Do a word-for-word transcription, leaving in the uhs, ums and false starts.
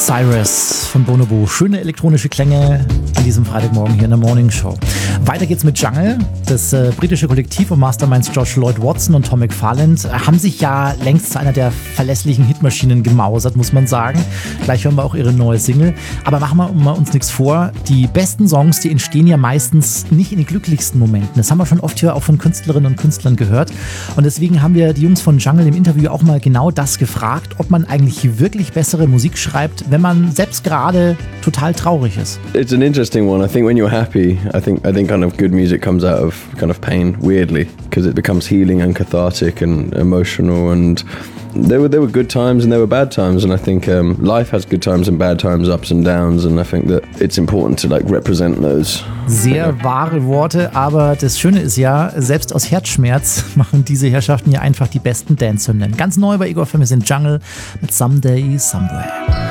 Cyrus von Bonobo. Schöne elektronische Klänge an diesem Freitagmorgen hier in der Morning Show. Weiter geht's mit Jungle. Das äh, britische Kollektiv um Masterminds Josh Lloyd Watson und Tom McFarland äh, haben sich ja längst zu einer der verlässlichen Hitmaschinen gemausert, muss man sagen. Gleich hören wir auch ihre neue Single. Aber machen wir, wir uns nichts vor. Die besten Songs, die entstehen ja meistens nicht in den glücklichsten Momenten. Das haben wir schon oft hier auch von Künstlerinnen und Künstlern gehört. Und deswegen haben wir die Jungs von Jungle im Interview auch mal genau das gefragt, ob man eigentlich wirklich bessere Musik schreibt, wenn man selbst gerade total traurig ist. It's an interesting one. I think when you're happy, I think I think kind of good music comes out of kind of pain, weirdly, because it becomes healing and cathartic and emotional. And there were there were good times and there were bad times, and I think um, life has good times and bad times, ups and downs, and I think that it's important to like represent those. Sehr wahre Worte, aber das Schöne ist ja, selbst aus Herzschmerz machen diese Herrschaften ja einfach die besten Dance-Hymnen. Ganz neu bei Ego F M sind Jungle mit Someday Somewhere.